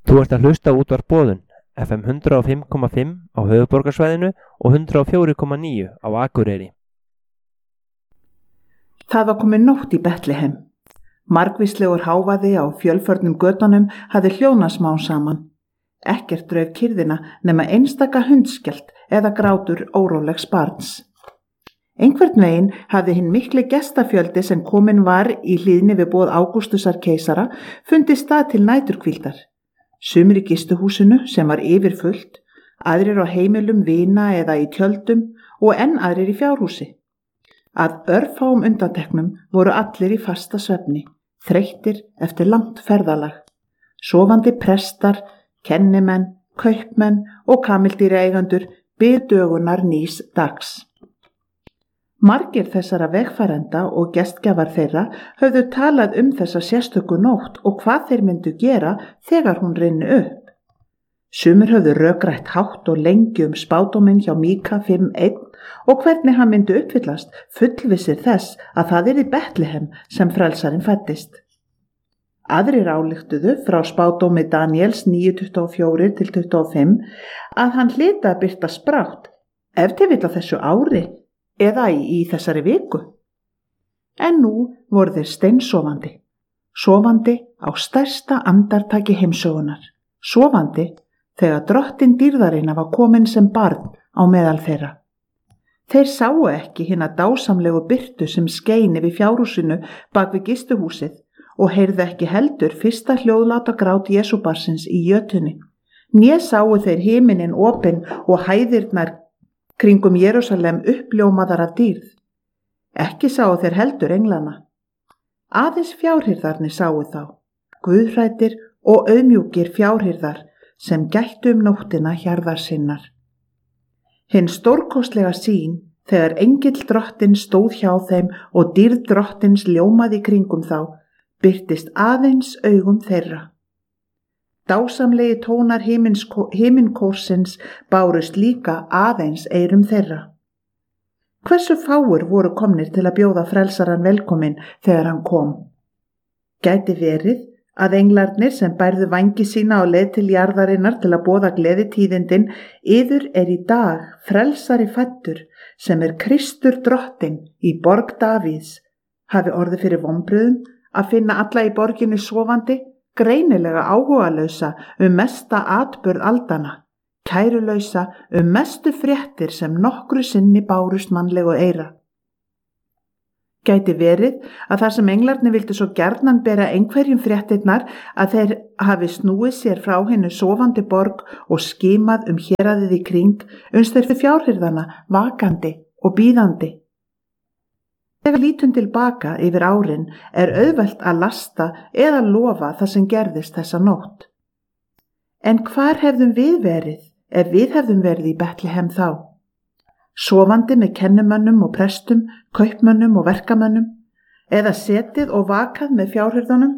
Þú ert að hlusta á útvarp Boðun, FM 105,5 á höfuðborgarsvæðinu og 104,9 á Akureyri. Það var komin nótt í Betlehem. Margvíslegur hávaði á fjölförnum götunum hafði hljóðnað smám saman. Ekkert rauf kyrrðina nema einstaka hundskjalt eða grátur órólegs barns. Einhvern veginn hafði hinn mikli gestafjöldi sem komin var í hlýðni við boð Ágústusar keisara fundið stað til næturhvíldar. Sumir í gistuhúsinu sem var yfirfullt, aðrir á heimilum vina eða í tjöldum og enn aðrir í fjárhúsi. Að örfáum undanteknum voru allir í fasta svefni, þreyttir eftir langt ferðalag. Sofandi prestar, kennimenn, kaupmenn og kamildýraeigandur biðu dögunar nýs dags. Margir þessara vegfarenda og gestgjafar þeirra höfðu talað þessa sérstöku nótt og hvað þeir myndu gera þegar hún rynni upp. Sumir höfðu rökrætt hátt og lengi spádóminn hjá Míka 5:1 og hvernig hann myndi uppfyllast, fullvissir þess að það yrði Betlehem sem frelsarinn fæddist. Aðrir ályktuðu frá spádómi Daníels 9:24-25 að hann hlyti að birtast brátt, ef til vill á þessu ári eða í þessari viku. En nú voru þeir steinsofandi, sofandi á stærsta andartaki heimsögunar, sofandi þegar drottin dýrðarinnar var komin sem barn á meðal þeirra. Þeir sáu ekki hina dásamlegu birtu sem skein yfir fjárhúsinu bak við gistuhúsið og heyrðu ekki heldur fyrsta hljóðláta grát Jesúbarsins í jötunni. Né sáu þeir himinin opinn og hæðirnar kringum Jerúsalem uppljómaðar af dýrð. Ekki sáu þeir heldur englana. Aðeins fjárhirðarnir sáu þá, guðhræddir og auðmjúkir fjárhirðar sem gættu nóttina hjarðar sinnar. Hinn stórkostlega sýn þegar engill drottins stóð hjá þeim og dýrð drottins ljómaði kringum þá, birtist aðeins augum þeirra. Dásamlegi tónar himinkórsins bárust líka aðeins eyrum þeirra. Hversu fáir voru komnir til að bjóða frelsaran velkominn þegar hann kom? Gæti verið að englarnir sem bærðu vængi sína á leið til jarðarinnar til að boða gleðitíðindin, yður í dag frelsari fæddur sem Kristur drottinn í borg Davíðs, hafi orðið fyrir vonbrigðum að finna alla í borginni sofandi, greinilega áhugalausa mesta atburð aldanna, kærulausa mestu fréttir sem nokkru sinni bárust mannlegu eyra. Gæti verið að þar sem englarnir vildu svo gjarnan bera einhverjum fréttirnar að þeir hafi snúið sér frá hinni sofandi borg og skimað héraðið í kring, uns þeir fyrir fjárhirðana vakandi og bíðandi. Þegar lítum tilbaka yfir árin auðvelt að lasta eða lofa það sem gerðist þessa nótt. En hvar hefðum við verið ef við hefðum verið í Betlehem þá? Sofandi með kennumönnum og prestum, kaupmönnum og verkamönnum, eða setið og vakað með fjárhirðunum?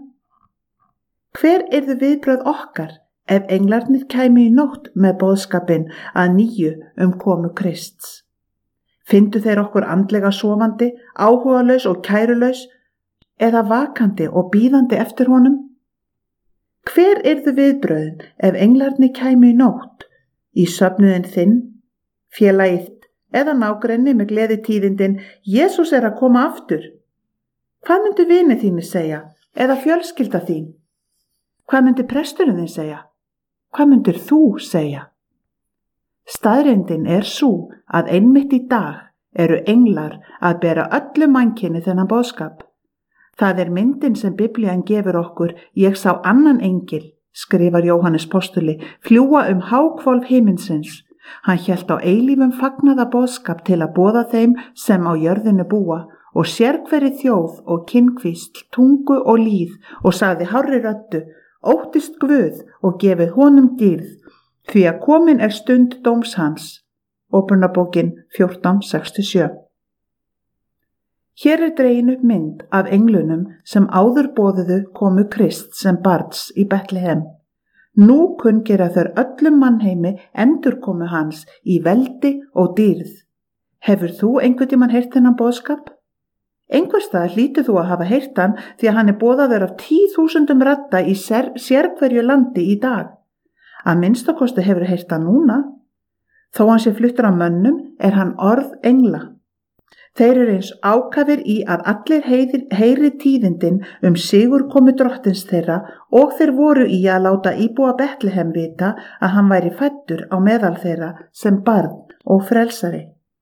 Hver yrðu viðbrögð okkar ef englarnir kæmu í nótt með boðskapinn að nýju komu Krists? Fyndu þeir okkur andlega sofandi, áhugalaus og kærulaus, eða vakandi og bíðandi eftir honum? Hver yrðu viðbröðin ef englarnir kæmu í nótt, í söfnuðin þinn, félagið eða nágrenni með gleðitíðindin, Jesús að koma aftur? Hvað myndi vinir þínir segja, eða fjölskylda þín? Hvað myndi presturinn þín segja? Hvað myndir þú segja? Staðreyndin sú að einmitt í dag eru englar að bera öllu mannkyni þennan boðskap. Það myndin sem Biblían gefur okkur, ég sá annan engil, skrifar Jóhannes postuli, fljúga háhvolf himinsins. Hann hélt á eilífum fagnaða boðskap til að boða þeim sem á jörðinu búa og sérhverri þjóð og kynkvísl, tungu og líð og sagði hárri röddu, óttist Guð og gefið honum dýrð, því að komin stund dóms hans. Ópernabókin 14:67. Hér dregin upp mynd af englunum sem áður boðuðu komu Krists sem barns í Betlehem. Nú kunngera þeir öllum mannheimi endurkomu hans í veldi og dýrð. Hefur þú einhvern tímann heyrt þennan boðskap? Einhvers staðar hlýtur þú að hafa heyrt hann því að hann boðaður af 10.000 radda í sérhverju landi í dag. Að minnstakosti hefur heyrt það núna. Þó hann sé fluttur af mönnum hann orð engla. Þeir eru eins ákafir í að allir heyri tíðindin sigur komu drottins þeirra og þeir voru í að láta íbúa Betlehem vita að hann væri fæddur á meðal þeirra sem barn og frelsari.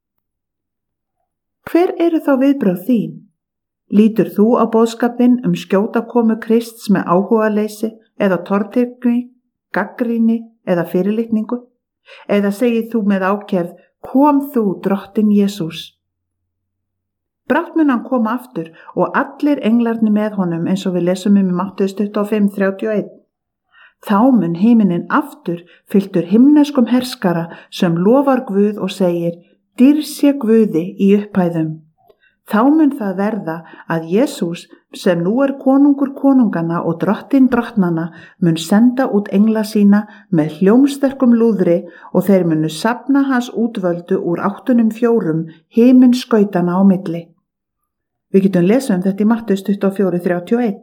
Hver eru þá viðbrögð þín? Lítur þú á boðskapinn skjóta komu Krists með áhugaleysi eða tortryggni, gagnrýni eða fyrirlitningu? Eða segir þú með ákefð, kom þú, drottinn Jesús? Brátt mun hann koma aftur og allir englarnir með honum eins og við lesum í Mattheus 25:31. Þá mun himinin aftur fylltur himneskum herskara sem lofar Guð og segir, dýrð sé Guði í upphæðum. Þá mun það verða að Jesús sem nú konungur konungana og drottinn drottnanna mun senda út engla sína með hljómsterkum lúðri og þeir munu safna hans útvöldu úr 4 himinskautana á milli. Við getum lesið þetta í Mattheus 24:31.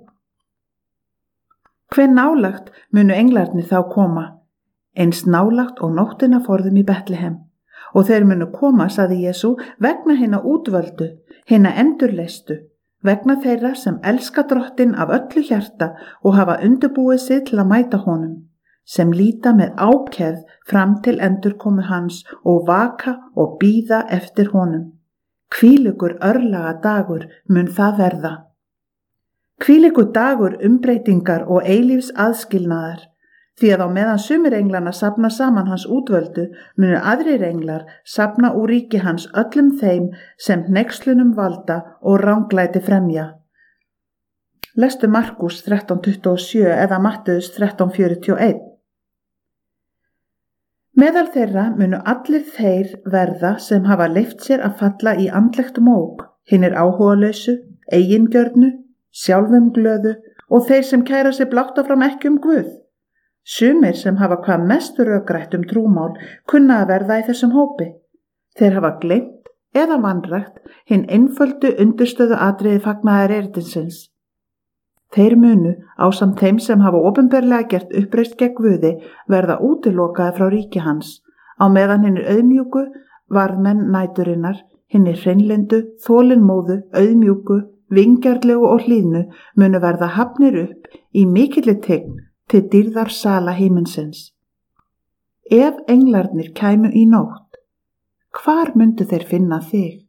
Hve nálægt munu englarnir þá koma? Eins nálægt og nóttina forðum í Betlehem. Og þeir munu koma, sagði Jesú, vegna hinna útvöldu, hinna endurleistu, vegna þeirra sem elska drottinn af öllu hjarta og hafa undirbúið sig til að mæta honum, sem líta með ákefð fram til endurkomu hans og vaka og bíða eftir honum. Hvílíkur örlaga dagur mun það verða. Hvílíkur dagur umbreytingar og eilífs aðskilnaðar. Því að á meðan sumir englanna safna saman hans útvöldu, munu aðrir englar safna úr ríki hans öllum þeim sem hneykslunum valda og ranglæti fremja. Lestu Markús 13:27 eða Matteus 13:41. Meðal þeirra munu allir þeir verða sem hafa leyft sér að falla í andlegt mók, hinir áhugalausu, eigingjörnu, sjálfumglöðu og þeir sem kæra sig blátt áfram ekki Guð. Sumir sem hafa hvað mest rökrætt trúmál kunna að verða í þessum hópi. Þeir hafa gleymt eða vanrækt hinn einföldu undirstöðu atriði fagnaðar erindisins. Þeir munu ásamt þeim sem hafa opinberlega gert uppreist gegn Guði verða útilokaði frá ríki hans, á meðan hinnir auðmjúku varðmenn næturinnar, hinnir hreinlyndu, þolinmóðu, auðmjúku, vingjarlegu og hlýðnu munu verða hafnir upp í mikilli tign til dýrðar sala himinsins. Ef englarnir kæmu í nótt, hvar myndu þeir finna þig?